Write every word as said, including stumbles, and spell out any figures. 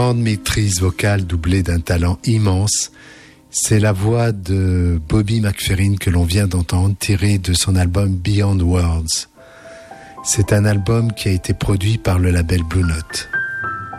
Grande maîtrise vocale doublée d'un talent immense. C'est la voix de Bobby McFerrin que l'on vient d'entendre, tirée de son album Beyond Words. C'est un album qui a été produit par le label Blue Note.